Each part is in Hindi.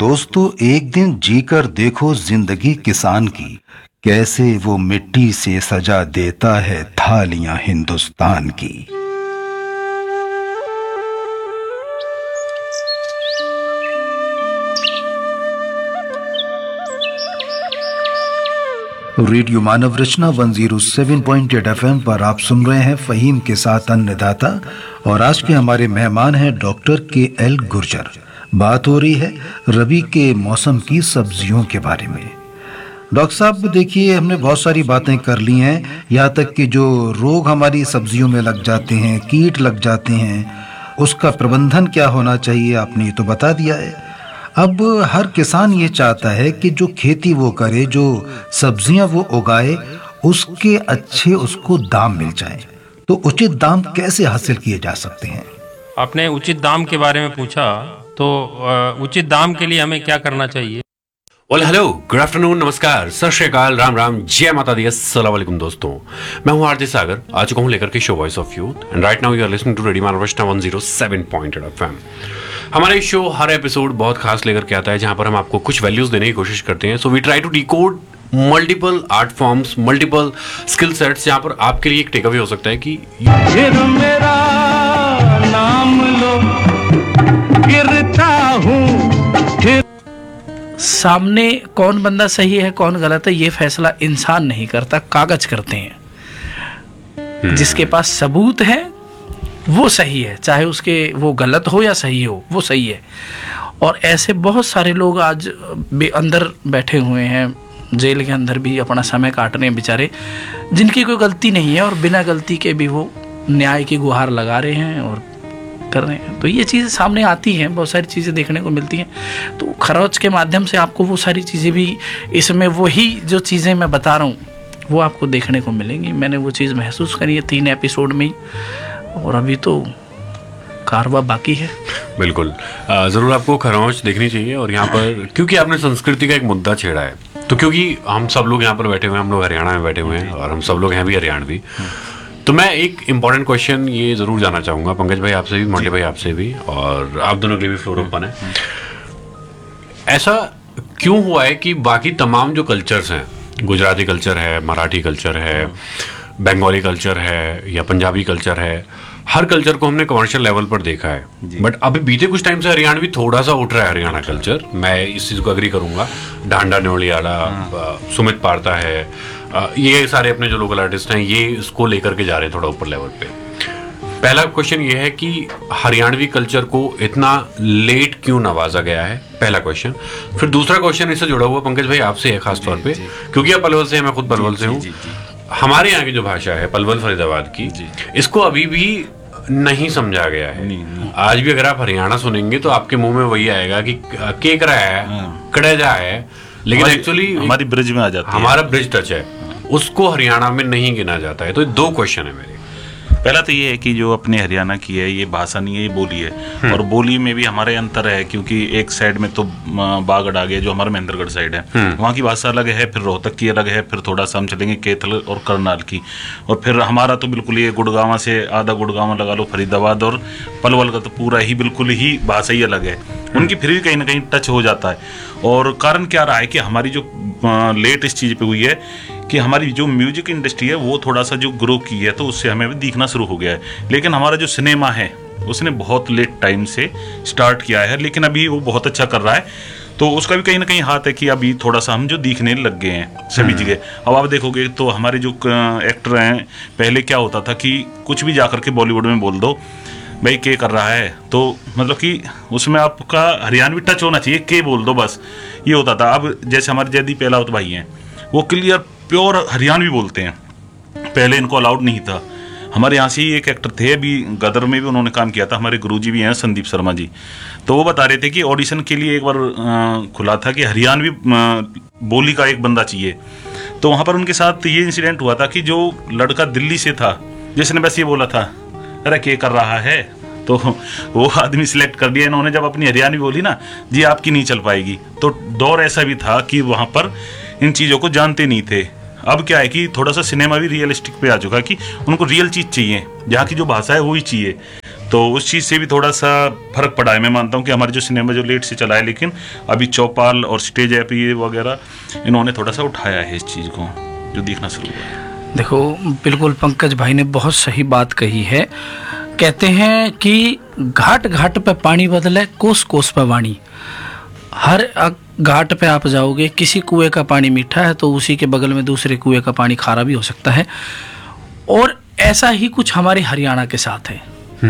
दोस्तों, एक दिन जीकर देखो जिंदगी किसान की, कैसे वो मिट्टी से सजा देता है थालियां हिंदुस्तान की। रेडियो मानव रचना 107.8 FM पर आप सुन रहे हैं फहीम के साथ अन्नदाता, और आज के हमारे मेहमान हैं डॉक्टर KL गुर्जर। बात हो रही है रबी के मौसम की सब्जियों के बारे में। डॉक्टर साहब देखिए, हमने बहुत सारी बातें कर ली हैं, यहाँ तक कि जो रोग हमारी सब्जियों में लग जाते हैं, कीट लग जाते हैं, उसका प्रबंधन क्या होना चाहिए आपने ये तो बता दिया है। अब हर किसान ये चाहता है कि जो खेती वो करे, जो सब्जियां वो उगाए, उसके अच्छे उसको दाम मिल जाए। तो उचित दाम कैसे हासिल किए जा सकते हैं? आपने उचित दाम के बारे में पूछा, तो उचित दाम के लिए हमें क्या करना चाहिए? हेलो, गुड आफ्टरनून, नमस्कार, सत श्री अकाल, राम राम, जय माता दी, अस्सलाम वालेकुम दोस्तों। मैं हूं आरजे सागर, आ चुका हूं लेकर के show voice of youth, and right now you are listening to radio Manav Rachna 107.8 FM। हमारा ये शो हर एपिसोड बहुत खास लेकर के आता है, जहां पर हम आपको कुछ वैल्यूज देने की कोशिश करते हैं। So we try to decode multiple art forms, multiple skill sets, जहां पर आपके लिए एक टेक अवे हो सकता है कि मेरा नाम लो, गिरता हूं। सामने कौन बंदा सही है कौन गलत है ये फैसला इंसान नहीं करता, कागज करते हैं। जिसके पास सबूत है वो सही है, चाहे उसके वो गलत हो या सही हो, वो सही है। और ऐसे बहुत सारे लोग आज अंदर बैठे हुए हैं, जेल के अंदर भी अपना समय काट रहे हैं बेचारे, जिनकी कोई गलती नहीं है और बिना गलती के भी वो न्याय की गुहार लगा रहे हैं और कर रहे हैं। तो ये चीज़ें सामने आती हैं, बहुत सारी चीज़ें देखने को मिलती हैं। तो खरोच के माध्यम से आपको वो सारी चीज़ें भी, इसमें वही जो चीज़ें मैं बता रहा हूँ वो आपको देखने को मिलेंगी। मैंने वो चीज़ महसूस करी है 3 एपिसोड में ही, और अभी तो कारवा बाकी है। बिल्कुल, ज़रूर आपको खरोंच देखनी चाहिए। और यहाँ पर क्योंकि आपने संस्कृति का एक मुद्दा छेड़ा है, तो क्योंकि हम सब लोग यहाँ पर बैठे हुए हैं, हम लोग हरियाणा में बैठे हुए हैं और हम सब लोग हैं भी हरियाणवी, तो मैं एक इम्पॉर्टेंट क्वेश्चन ये ज़रूर जानना चाहूँगा पंकज भाई आपसे भी, मोंटे भाई आपसे भी, और आप दोनों के लिए भी फ्लोर ओपन है। ऐसा क्यों हुआ है कि बाकी तमाम जो कल्चर्स हैं, गुजराती कल्चर है, मराठी कल्चर है, बंगाली कल्चर है या पंजाबी कल्चर है, हर कल्चर को हमने कमर्शियल लेवल पर देखा है, बट अभी बीते कुछ टाइम से हरियाणवी थोड़ा सा उठ रहा है, हरियाणा कल्चर, मैं इस चीज़ को अग्री करूँगा। डांडा न्योलियाला, सुमित पारता है, ये सारे अपने जो लोकल आर्टिस्ट हैं ये इसको लेकर के जा रहे हैं थोड़ा ऊपर लेवल पे। पहला क्वेश्चन ये है कि हरियाणवी कल्चर को इतना लेट क्यों नवाजा गया है, पहला क्वेश्चन। फिर दूसरा क्वेश्चन इससे जुड़ा हुआ पंकज भाई आपसे है खास तौर पे, क्योंकि आप पलवल से हैं, मैं खुद पलवल से हूँ। हमारे यहाँ की जो भाषा है पलवल फरीदाबाद की, इसको अभी भी नहीं समझा गया है। आज भी अगर आप हरियाणा सुनेंगे तो आपके मुंह में वही आएगा कि केकरा है, कड़ेजा है, लेकिन एक्चुअली हमारी ब्रिज में आ जाता है, हमारा ब्रिज टच है, उसको हरियाणा में नहीं गिना जाता है। तो 2 क्वेश्चन है मेरे। पहला तो ये है कि जो अपने हरियाणा की है ये भाषा नहीं है, ये बोली है, और बोली में भी हमारे अंतर है, क्योंकि एक साइड में तो बागड़ आ गया जो हमारा महेंद्रगढ़ साइड है, वहाँ की भाषा अलग है, फिर रोहतक की अलग है, फिर थोड़ा सा हम चलेंगे कैथल और करनाल की, और फिर हमारा तो बिल्कुल ये गुड़गांव से आधा गुड़गांव लगा लो, फरीदाबाद और पलवल का तो पूरा ही बिल्कुल ही भाषा ही अलग है। उनकी फिर भी कहीं ना कहीं टच हो जाता है। और कारण क्या रहा है कि हमारी जो लेट इस चीज़ पे हुई है कि हमारी जो म्यूजिक इंडस्ट्री है वो थोड़ा सा जो ग्रो की है, तो उससे हमें भी दिखना शुरू हो गया है। लेकिन हमारा जो सिनेमा है उसने बहुत लेट टाइम से स्टार्ट किया है, लेकिन अभी वो बहुत अच्छा कर रहा है। तो उसका भी कहीं ना कहीं हाथ है कि अभी थोड़ा सा हम जो दिखने लग गए हैं सभी जगह। अब आप देखोगे तो हमारे जो एक्टर हैं, पहले क्या होता था कि कुछ भी जाकर के बॉलीवुड में बोल दो भाई के कर रहा है, तो मतलब कि उसमें आपका हरियाणवी टच होना चाहिए, के बोल दो बस, ये होता था। अब जैसे हमारे जयदीप पहलावत भाई हैं, वो क्लियर प्योर हरियाणवी बोलते हैं, पहले इनको अलाउड नहीं था। हमारे यहाँ से ही एक एक्टर थे, अभी गदर में भी उन्होंने काम किया था, हमारे गुरुजी भी हैं संदीप शर्मा जी, तो वो बता रहे थे कि ऑडिशन के लिए एक बार खुला था कि हरियाणवी बोली का एक बंदा चाहिए। तो वहाँ पर उनके साथ ये इंसिडेंट हुआ था कि जो लड़का दिल्ली से था, जिसने बस ये बोला था अरे क्या कर रहा है, तो वो आदमी सिलेक्ट कर दिया इन्होंने। जब अपनी हरियाणवी बोली ना जी आपकी नहीं चल पाएगी, तो दौर ऐसा भी था कि वहाँ पर इन चीज़ों को जानते नहीं थे। अब क्या है कि थोड़ा सा सिनेमा भी रियलिस्टिक पे आ चुका है कि उनको रियल चीज़ चाहिए, जहाँ की जो भाषा है वही चाहिए। तो उस चीज़ से भी थोड़ा सा फर्क पड़ा है। मैं मानता हूँ कि हमारे जो सिनेमा जो लेट से चला है, लेकिन अभी चौपाल और स्टेज ऐप ये वगैरह इन्होंने थोड़ा सा उठाया है इस चीज़ को, जो दिखना शुरू हुआ। देखो, बिल्कुल पंकज भाई ने बहुत सही बात कही है। कहते हैं कि घाट घाट पे पानी बदले, कोस कोस पे वाणी। हर घाट पे आप जाओगे, किसी कुएं का पानी मीठा है तो उसी के बगल में दूसरे कुएं का पानी खारा भी हो सकता है। और ऐसा ही कुछ हमारे हरियाणा के साथ है।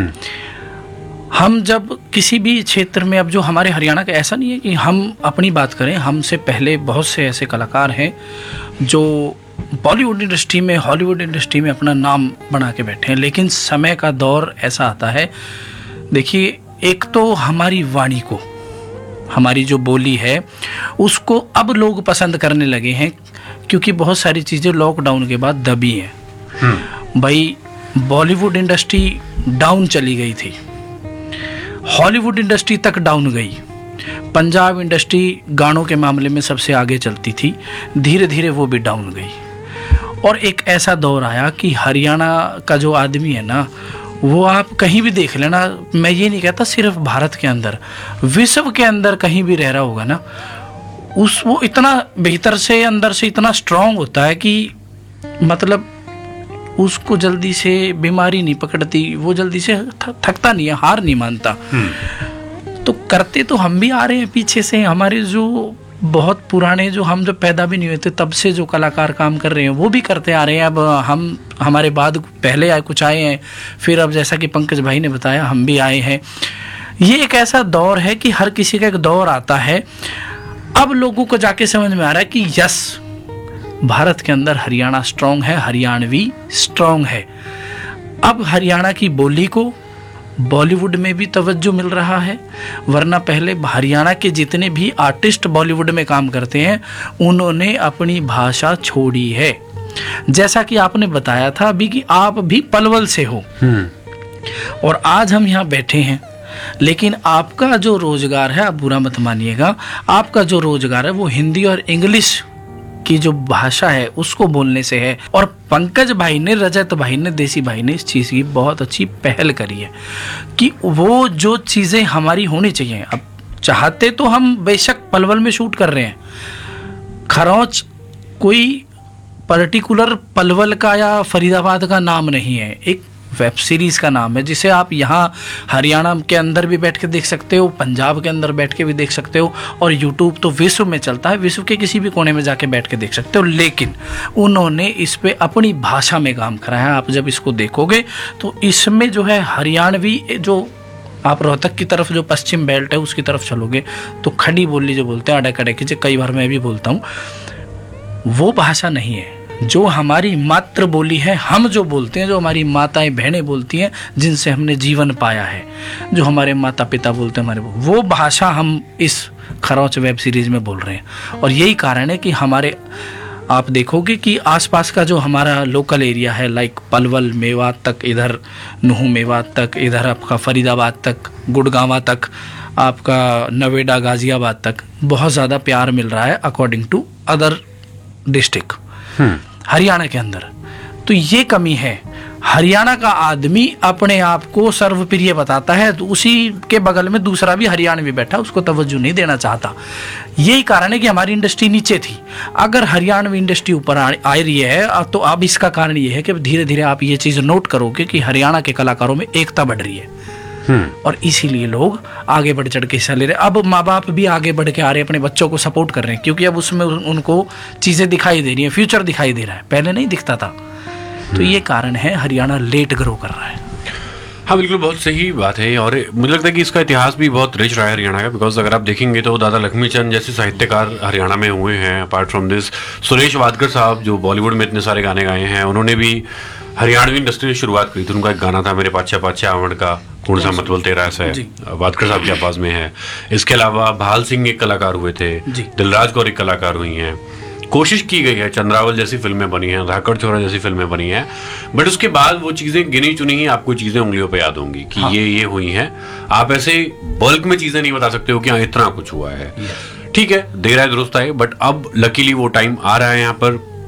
हम जब किसी भी क्षेत्र में, अब जो हमारे हरियाणा का, ऐसा नहीं है कि हम अपनी बात करें, हमसे पहले बहुत से ऐसे कलाकार हैं जो बॉलीवुड इंडस्ट्री में, हॉलीवुड इंडस्ट्री में अपना नाम बना के बैठे हैं। लेकिन समय का दौर ऐसा आता है, देखिए, एक तो हमारी वाणी को, हमारी जो बोली है उसको अब लोग पसंद करने लगे हैं, क्योंकि बहुत सारी चीज़ें लॉकडाउन के बाद दबी हैं। भाई, बॉलीवुड इंडस्ट्री डाउन चली गई थी, हॉलीवुड इंडस्ट्री तक डाउन गई, पंजाब इंडस्ट्री गानों के मामले में सबसे आगे चलती थी, धीरे धीरे वो भी डाउन गई। और एक ऐसा दौर आया कि हरियाणा का जो आदमी है ना, वो आप कहीं भी देख लेना, मैं ये नहीं कहता सिर्फ भारत के अंदर, विश्व के अंदर कहीं भी रह रहा होगा ना, वो इतना भीतर से, अंदर से इतना स्ट्रांग होता है कि मतलब उसको जल्दी से बीमारी नहीं पकड़ती, वो जल्दी से थकता नहीं है, हार नहीं मानता। तो करते तो हम भी आ रहे हैं पीछे से, हमारे जो बहुत पुराने, जो हम जब पैदा भी नहीं हुए थे तब से जो कलाकार काम कर रहे हैं वो भी करते आ रहे हैं। अब हमारे बाद पहले आए, कुछ आए हैं, फिर अब जैसा कि पंकज भाई ने बताया हम भी आए हैं। ये एक ऐसा दौर है कि हर किसी का एक दौर आता है। अब लोगों को जाके समझ में आ रहा है कि यस, भारत के अंदर हरियाणा स्ट्रांग है, हरियाणवी स्ट्रांग है। अब हरियाणा की बोली को बॉलीवुड में भी तवज्जो मिल रहा है, वरना पहले हरियाणा के जितने भी आर्टिस्ट बॉलीवुड में काम करते हैं उन्होंने अपनी भाषा छोड़ी है। जैसा कि आपने बताया था अभी कि आप भी पलवल से हो और आज हम यहाँ बैठे हैं, लेकिन आपका जो रोजगार है, आप बुरा मत मानिएगा, आपका जो रोजगार है वो हिंदी और इंग्लिश की जो भाषा है उसको बोलने से है। और पंकज भाई ने, रजत भाई ने, देसी भाई ने इस चीज़ की बहुत अच्छी पहल करी है कि वो जो चीज़ें हमारी होनी चाहिए, अब चाहते तो हम बेशक पलवल में शूट कर रहे हैं, खरौच कोई पर्टिकुलर पलवल का या फरीदाबाद का नाम नहीं है, एक वेब सीरीज़ का नाम है, जिसे आप यहाँ हरियाणा के अंदर भी बैठ के देख सकते हो, पंजाब के अंदर बैठ के भी देख सकते हो, और यूट्यूब तो विश्व में चलता है, विश्व के किसी भी कोने में जाके बैठ के देख सकते हो। लेकिन उन्होंने इस पे अपनी भाषा में काम करा है। आप जब इसको देखोगे तो इसमें जो है हरियाणवी, जो आप रोहतक की तरफ जो पश्चिम बेल्ट है उसकी तरफ चलोगे तो खड़ी बोली जो बोलते हैं, अड़क अड़क की, कई बार मैं भी बोलता हूँ, वो भाषा नहीं है। जो हमारी मातृ बोली है, हम जो बोलते हैं, जो हमारी माताएं बहनें बोलती हैं, जिनसे हमने जीवन पाया है, जो हमारे माता पिता बोलते हैं, हमारे, वो भाषा हम इस खरौच वेब सीरीज में बोल रहे हैं। और यही कारण है कि हमारे, आप देखोगे कि आसपास का जो हमारा लोकल एरिया है, लाइक पलवल, मेवात तक, इधर नुहू मेवात तक, इधर आपका फरीदाबाद तक, गुड़गांवा तक, आपका नवेडा, गाजियाबाद तक बहुत ज़्यादा प्यार मिल रहा है according to other district Haryana के अंदर। तो ये कमी है। हरियाणा का आदमी अपने आप को सर्वप्रिय बताता है, तो उसी के बगल में दूसरा भी हरियाणवी बैठा, उसको तवज्जो नहीं देना चाहता। यही कारण है कि हमारी इंडस्ट्री नीचे थी। अगर हरियाणवी इंडस्ट्री ऊपर आ रही है तो अब इसका कारण ये है कि धीरे धीरे आप ये चीज़ नोट करोगे कि हरियाणा के कलाकारों में एकता बढ़ रही है, और इसीलिए लोग आगे बढ़ चढ़ के हिस्सा ले रहे हैं। अब माँ बाप भी आगे बढ़ के आ रहे हैं, अपने बच्चों को सपोर्ट कर रहे हैं, क्योंकि अब उसमें उनको चीज़ें दिखाई दे रही हैं, फ्यूचर दिखाई दे रहा है, पहले नहीं दिखता था। तो ये कारण है हरियाणा लेट ग्रो कर रहा है। हाँ, बिल्कुल, बहुत सही बात है। और मुझे लगता है कि इसका इतिहास भी बहुत रिच रहा है हरियाणा का, बिकॉज अगर आप देखेंगे तो दादा लक्ष्मीचंद जैसे साहित्यकार हरियाणा में हुए हैं। Apart from this, Suresh Wadkar साहब जो बॉलीवुड में इतने सारे गाने गाए हैं, उन्होंने भी हरियाणवी इंडस्ट्री में शुरुआत करी थी। उनका एक गाना था, मेरे पाछा पाछा आवण का कौन सा मतलब तेरा ऐसा है, वाडकर साहब की आवाज में है। इसके अलावा भाल सिंह एक कलाकार हुए थे, दिलराज कौर एक कलाकार हुई हैं। कोशिश की गई है, चंद्रावल जैसी फिल्में बनी हैं, धाकड़ छोरा जैसी फिल्में बनी हैं, बट उसके बाद वो चीज़ें गिनी चुनी ही आपको चीज़ें उंगलियों पे याद होंगी कि हाँ, ये हुई हैं। आप ऐसे बल्क में चीज़ें नहीं बता सकते हो कि हाँ इतना कुछ हुआ है। ठीक है, देर आए दुरुस्त आए, बट अब लकीली वो टाइम आ रहा है यहाँ पर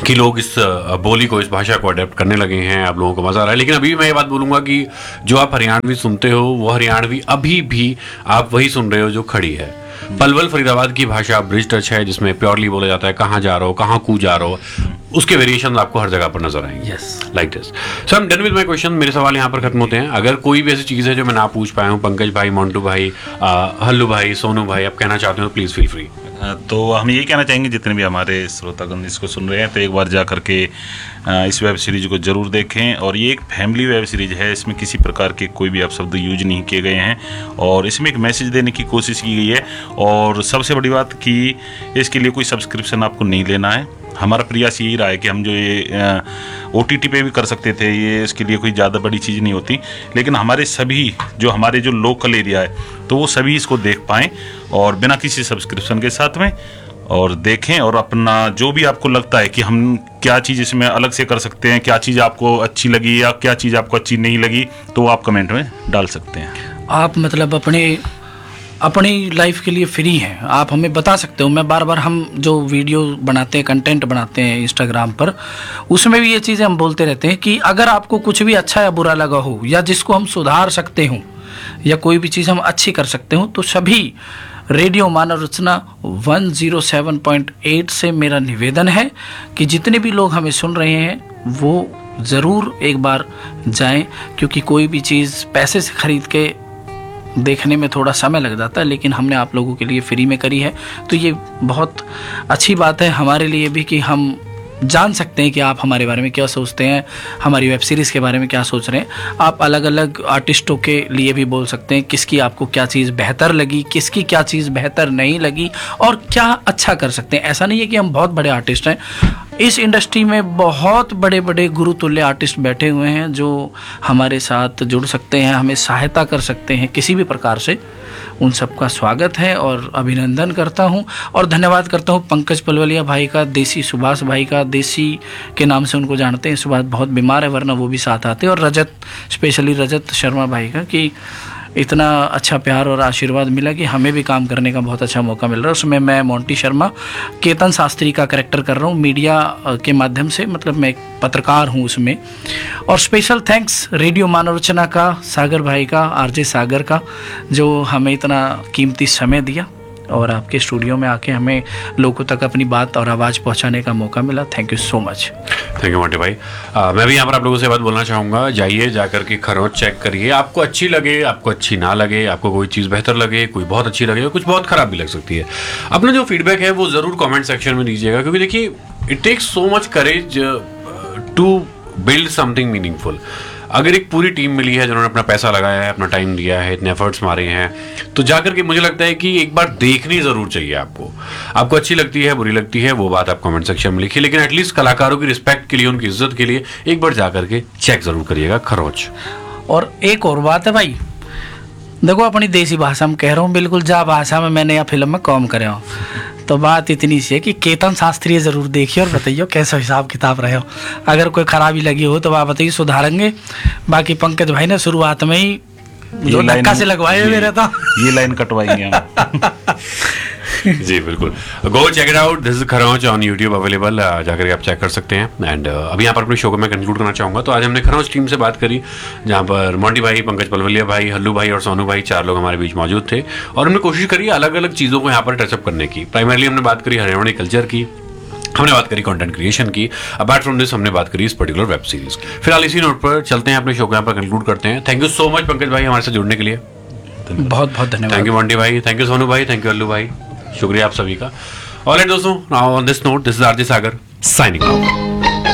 कि लोग इस बोली को, इस भाषा को अडेप्ट करने लगे हैं, आप लोगों को मजा आ रहा है। लेकिन अभी मैं ये बात बोलूंगा कि जो आप हरियाणवी सुनते हो वो हरियाणवी अभी भी आप वही सुन रहे हो जो खड़ी है। पलवल फरीदाबाद की भाषा ब्रिज टच है, जिसमें प्योरली बोला जाता है कहाँ जा रहे हो, कहाँ कू जा रहे हो, उसके वेरिएशन आपको हर जगह पर नजर आएंगे। Like this. So I am done with my question. मेरे सवाल यहाँ पर खत्म होते हैं। अगर कोई भी ऐसी चीज़ है जो मैं ना पूछ पाया हूँ, पंकज भाई, मोंटू भाई, हल्लू भाई, सोनू भाई, आप कहना चाहते हो तो प्लीज फील फ्री। तो हम यही कहना चाहेंगे जितने भी हमारे श्रोतागण इसको सुन रहे हैं, तो एक बार जा करके इस वेब सीरीज को जरूर देखें। और ये एक फैमिली वेब सीरीज है, इसमें किसी प्रकार के कोई भी अपशब्द यूज नहीं किए गए हैं और इसमें एक मैसेज देने की कोशिश की गई है। और सबसे बड़ी बात कि इसके लिए कोई सब्सक्रिप्शन आपको नहीं लेना है। हमारा प्रयास यही रहा है कि हम जो ये OTT पे भी कर सकते थे, ये इसके लिए कोई ज़्यादा बड़ी चीज़ नहीं होती, लेकिन हमारे सभी जो हमारे जो लोकल एरिया है तो वो सभी इसको देख पाएँ और बिना किसी सब्सक्रिप्शन के साथ में और देखें। और अपना जो भी आपको लगता है कि हम क्या चीज़ इसमें अलग से कर सकते हैं, क्या चीज़ आपको अच्छी लगी या क्या चीज़ आपको अच्छी नहीं लगी, तो आप कमेंट में डाल सकते हैं। आप मतलब अपनी लाइफ के लिए फ्री हैं, आप हमें बता सकते हो। मैं बार बार हम जो वीडियो बनाते हैं, कंटेंट बनाते हैं इंस्टाग्राम पर, उसमें भी ये चीज़ें हम बोलते रहते हैं कि अगर आपको कुछ भी अच्छा या बुरा लगा हो या जिसको हम सुधार सकते हो या कोई भी चीज़ हम अच्छी कर सकते हो, तो सभी रेडियो मानव रचना 107.8 से मेरा निवेदन है कि जितने भी लोग हमें सुन रहे हैं वो ज़रूर एक बार जाएं, क्योंकि कोई भी चीज़ पैसे से ख़रीद के देखने में थोड़ा समय लग जाता है, लेकिन हमने आप लोगों के लिए फ्री में करी है। तो ये बहुत अच्छी बात है हमारे लिए भी कि हम जान सकते हैं कि आप हमारे बारे में क्या सोचते हैं, हमारी वेब सीरीज़ के बारे में क्या सोच रहे हैं। आप अलग अलग आर्टिस्टों के लिए भी बोल सकते हैं किसकी आपको क्या चीज़ बेहतर लगी, किसकी क्या चीज़ बेहतर नहीं लगी और क्या अच्छा कर सकते हैं। ऐसा नहीं है कि हम बहुत बड़े आर्टिस्ट हैं, इस इंडस्ट्री में बहुत बड़े बड़े गुरुतुल्य आर्टिस्ट बैठे हुए हैं जो हमारे साथ जुड़ सकते हैं, हमें सहायता कर सकते हैं किसी भी प्रकार से। उन सबका स्वागत है और अभिनंदन करता हूं और धन्यवाद करता हूं पंकज पलवलिया भाई का, देसी सुभाष भाई का, देसी के नाम से उनको जानते हैं। सुभाष बहुत बीमार है, वरना वो भी साथ आते, और रजत, स्पेशली रजत शर्मा भाई का, कि इतना अच्छा प्यार और आशीर्वाद मिला कि हमें भी काम करने का बहुत अच्छा मौका मिल रहा है। उसमें मैं मोंटी शर्मा केतन शास्त्री का कैरेक्टर कर रहा हूँ मीडिया के माध्यम से, मतलब मैं एक पत्रकार हूँ उसमें। और स्पेशल थैंक्स रेडियो मानव रचना का, सागर भाई का, RJ सागर का, जो हमें इतना कीमती समय दिया और आपके स्टूडियो में आके हमें लोगों तक अपनी बात और आवाज़ पहुंचाने का मौका मिला। Thank you so much. Thank you Monty भाई। मैं भी यहाँ पर आप लोगों से बात बोलना चाहूँगा, जाइए जाकर के खरोंच चेक करिए, आपको अच्छी लगे, आपको अच्छी ना लगे, आपको कोई चीज़ बेहतर लगे, कोई बहुत अच्छी लगे, कुछ बहुत ख़राब भी लग सकती है। अपना जो फीडबैक है वो ज़रूर कमेंट सेक्शन में दीजिएगा, क्योंकि देखिए it takes so much courage to build something meaningful. अगर एक पूरी टीम मिली है जिन्होंने अपना पैसा लगाया है, अपना टाइम दिया है, इतने एफर्ट्स मारे हैं, तो जाकर के मुझे लगता है कि एक बार देखनी ज़रूर चाहिए आपको अच्छी लगती है, बुरी लगती है, वो बात आप कमेंट सेक्शन में लिखिए, लेकिन एटलीस्ट कलाकारों की रिस्पेक्ट के लिए, उनकी इज्जत के लिए एक बार जाकर के चेक ज़रूर करिएगा खरोच। और एक और बात है भाई, देखो अपनी देसी भाषा में कह रहा हूँ, बिल्कुल जा भाषा में मैंने या फिल्म में काम करे हो, तो बात इतनी सी है कि केतन शास्त्री ज़रूर देखिए और बताइए कैसा हिसाब किताब रहे हो। अगर कोई खराबी लगी हो तो आप बताइए, सुधारेंगे। बाकी पंकज भाई ने शुरुआत में ही जो धक्का से लगवाए हुए रहता, ये लाइन कटवाएंगे हम। जी बिल्कुल, go check it out, this is खरोंच ऑन यूट्यूब अवेलेबल, जाकर के आप चेक कर सकते हैं। एंड अभी यहाँ पर अपने शो को मैं कंक्लूड करना चाहूँगा। तो आज हमने खरोंच टीम से बात करी, जहाँ पर मोंटी भाई, पंकज पलवलिया भाई, हल्लू भाई और सोनू भाई, 4 लोग हमारे बीच मौजूद थे और हमने कोशिश करी अलग अलग चीज़ों को यहाँ पर टचअप करने की। प्राइमरली हमने बात करी हरियाणवी कल्चर की, हमने बात करी कंटेंट क्रिएशन की, अपार्ट फ्रॉम दिस हमने बात करी इस पर्टिकुलर वेब सीरीज की। फिलहाल इसी नोट पर चलते हैं, अपने शो को यहाँ पर कंक्लूड करते हैं। Thank you so much Pankaj भाई हमारे साथ जुड़ने के लिए, बहुत बहुत धन्यवाद। थैंक यू मोंटी भाई, थैंक यू सोनू भाई, थैंक यू हल्लू भाई, शुक्रिया आप सभी का। ऑलराइट दोस्तों, now on this note, this is RJ Sagar signing off.